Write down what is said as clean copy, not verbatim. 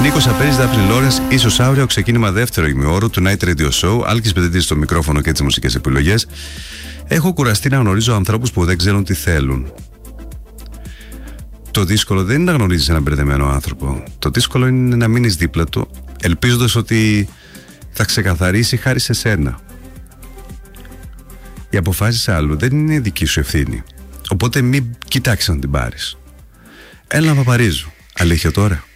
Νίκος Απέρης, Δάφνη Λόρενς, ίσως αύριο ξεκίνημα δεύτερο ημιώρο του Night Radio Show. Άλκης Πετετής στο μικρόφωνο και τις μουσικές επιλογές. Έχω κουραστεί να γνωρίζω ανθρώπους που δεν ξέρουν τι θέλουν. Το δύσκολο δεν είναι να γνωρίζεις έναν μπερδεμένο άνθρωπο. Το δύσκολο είναι να μείνεις δίπλα του, ελπίζοντας ότι θα ξεκαθαρίσει χάρη σε σένα. Οι αποφάσεις άλλου δεν είναι δική σου ευθύνη. Οπότε μην κοιτάξεις να την πάρεις. Έλενα Παπαρίζου, αλήθεια τώρα.